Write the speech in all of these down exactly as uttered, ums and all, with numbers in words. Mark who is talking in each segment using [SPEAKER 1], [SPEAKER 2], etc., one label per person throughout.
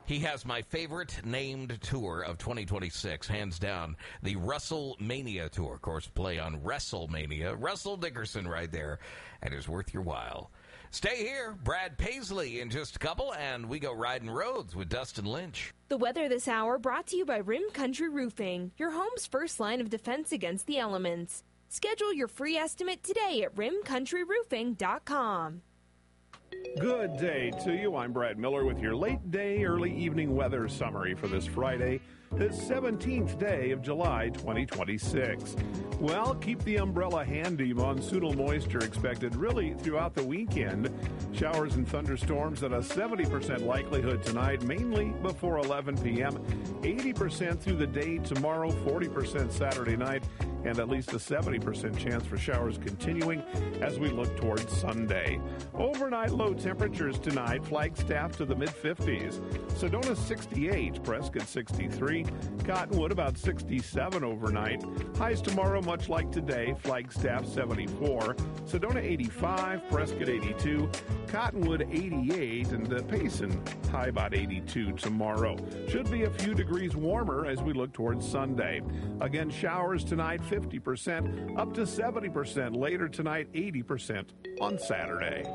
[SPEAKER 1] He has my favorite named tour of twenty twenty-six, hands down, the WrestleMania Tour. Of course, play on WrestleMania. Russell Dickerson right there, and it's worth your while. Stay here. Brad Paisley in just a couple, and we go riding roads with Dustin Lynch.
[SPEAKER 2] The weather this hour brought to you by Rim Country Roofing, your home's first line of defense against the elements. Schedule your free estimate today at rim country roofing dot com.
[SPEAKER 3] Good day to you. I'm Brad Miller with your late day, early evening weather summary for this Friday, the seventeenth day of July, twenty twenty-six. Well, keep the umbrella handy. Monsoonal moisture expected really throughout the weekend. Showers and thunderstorms at a seventy percent likelihood tonight, mainly before eleven p.m., eighty percent through the day tomorrow, forty percent Saturday night, and at least a seventy percent chance for showers continuing as we look towards Sunday. Overnight low temperatures tonight, Flagstaff to the mid-fifties. Sedona sixty-eight, Prescott sixty-three, Cottonwood about sixty-seven overnight. Highs tomorrow much like today, Flagstaff seventy-four, Sedona eighty-five, Prescott eighty-two, Cottonwood eighty-eight, and uh, Payson high about eighty-two tomorrow. Should be a few degrees warmer as we look towards Sunday. Again, showers tonight, fifty percent, up to seventy percent later tonight, eighty percent on Saturday.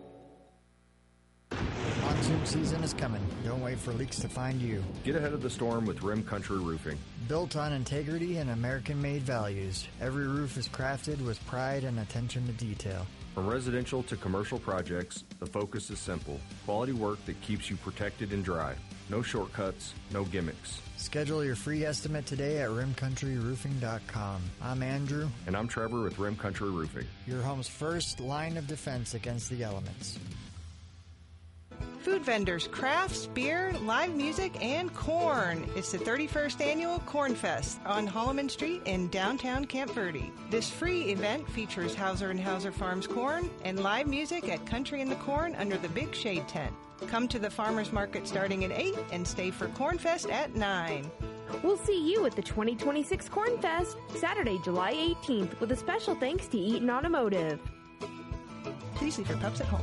[SPEAKER 4] Monsoon season is coming. Don't wait for leaks to find you.
[SPEAKER 5] Get ahead of the storm with Rim Country Roofing.
[SPEAKER 4] Built on integrity and American-made values, every roof is crafted with pride and attention to detail.
[SPEAKER 5] From residential to commercial projects, the focus is simple. Quality work that keeps you protected and dry. No shortcuts, no gimmicks.
[SPEAKER 4] Schedule your free estimate today at rim country roofing dot com. I'm Andrew.
[SPEAKER 5] And I'm Trevor with Rim Country Roofing.
[SPEAKER 4] Your home's first line of defense against the elements.
[SPEAKER 6] Food vendors, crafts, beer, live music, and corn. It's the thirty-first Annual Corn Fest on Holloman Street in downtown Camp Verde. This free event features Hauser and Hauser Farms corn and live music at Country in the Corn under the Big Shade Tent. Come to the farmers market starting at eight and stay for Corn Fest at nine.
[SPEAKER 2] We'll see you at the twenty twenty-six Corn Fest, Saturday, July eighteenth, with a special thanks to Eaton Automotive.
[SPEAKER 6] Please leave your pups at home.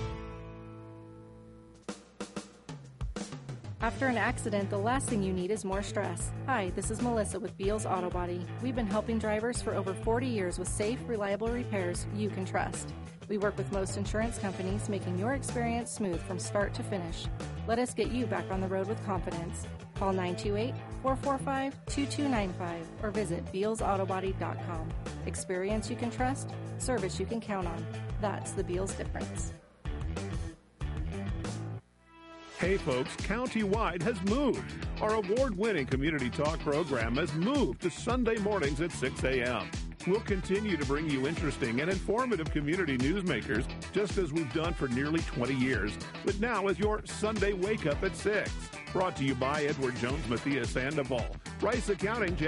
[SPEAKER 7] After an accident, the last thing you need is more stress. Hi, this is Melissa with Beals Auto Body. We've been helping drivers for over forty years with safe, reliable repairs you can trust. We work with most insurance companies, making your experience smooth from start to finish. Let us get you back on the road with confidence. Call nine two eight, four four five, two two nine five or visit beals auto body dot com. Experience you can trust, service you can count on. That's the Beals difference.
[SPEAKER 3] Hey folks, Countywide has moved. Our award-winning community talk program has moved to Sunday mornings at six a.m. We'll continue to bring you interesting and informative community newsmakers, just as we've done for nearly twenty years, but now as your Sunday wake-up at six. Brought to you by Edward Jones, Matthias Sandoval, Rice Accounting,